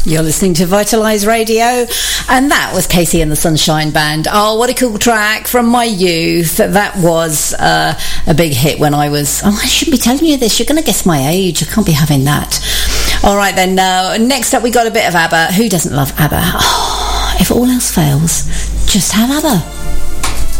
You're listening to Vitalise Radio, and that was Casey and the Sunshine Band. Oh, what a cool track from my youth. That was a big hit when I was... Oh, I shouldn't be telling you this. You're going to guess my age. I can't be having that. All right, then. Next up, we got a bit of ABBA. Who doesn't love ABBA? Oh, if all else fails, just have ABBA.